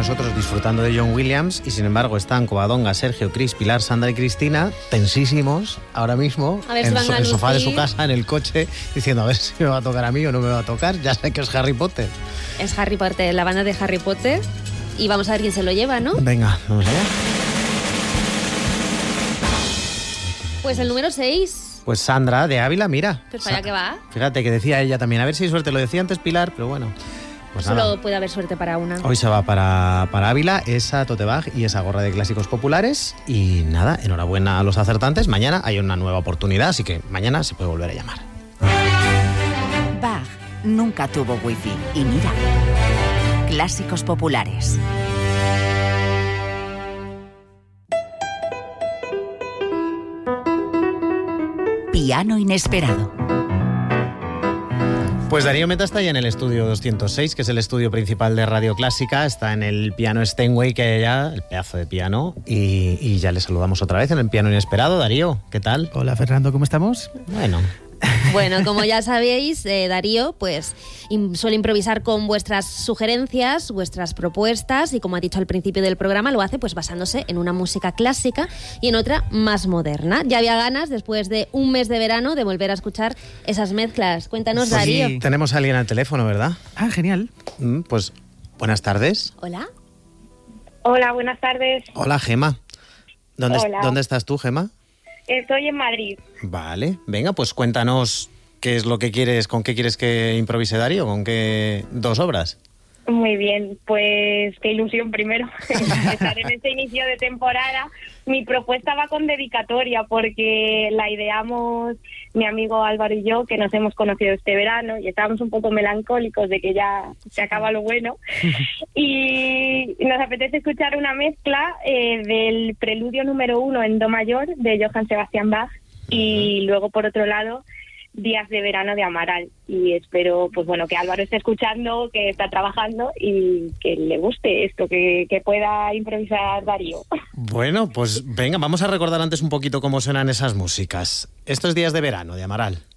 nosotros disfrutando de John Williams y sin embargo están Covadonga, Sergio, Cris, Pilar, Sandra y Cristina tensísimos ahora mismo en el sofá de su casa, en el coche, diciendo a ver si me va a tocar a mí o no me va a tocar. Ya sé que es Harry Potter. Es Harry Potter, la banda de Harry Potter, y vamos a ver quién se lo lleva, ¿no? Venga, vamos allá. Pues el número 6. Pues Sandra de Ávila, mira. Pues para allá que va. Fíjate que decía ella también, a ver si hay suerte, lo decía antes Pilar, pero bueno. Pues Solo nada. puede haber suerte para una. Hoy se va para Ávila esa tote bag y esa gorra de clásicos populares. Y nada, enhorabuena a los acertantes. Mañana hay una nueva oportunidad, así que mañana se puede volver a llamar. Bag nunca tuvo wifi. Y mira, clásicos populares. Piano inesperado. Pues Darío Meta está ahí en el estudio 206, que es el estudio principal de Radio Clásica. Está en el piano Steinway que hay allá, el pedazo de piano. Y ya le saludamos otra vez en el piano inesperado. Darío, ¿qué tal? Hola Fernando, ¿cómo estamos? Bueno, como ya sabéis, Darío pues suele improvisar con vuestras sugerencias, vuestras propuestas, y como ha dicho al principio del programa, lo hace pues basándose en una música clásica y en otra más moderna. Ya había ganas, después de un mes de verano, de volver a escuchar esas mezclas. Cuéntanos, Pues Darío. sí, tenemos a alguien al teléfono, ¿verdad? Ah, genial. Pues buenas tardes. Hola. Hola, buenas tardes. Hola, Gema. Hola. ¿Dónde estás tú, Gema? Estoy en Madrid. Vale, venga, pues cuéntanos qué es lo que quieres, con qué quieres que improvise Darío, con qué dos obras. Muy bien, pues qué ilusión primero estar en este inicio de temporada. Mi propuesta va con dedicatoria porque la ideamos mi amigo Álvaro y yo, que nos hemos conocido este verano y estábamos un poco melancólicos de que ya se acaba lo bueno. Y nos apetece escuchar una mezcla del preludio número 1 en do mayor de Johann Sebastian Bach y luego, por otro lado, Días de verano de Amaral. Y espero, pues bueno, que Álvaro esté escuchando, que está trabajando y que le guste esto, que pueda improvisar Darío. Bueno, pues venga, vamos a recordar antes un poquito cómo suenan esas músicas. Estos Días de verano de Amaral.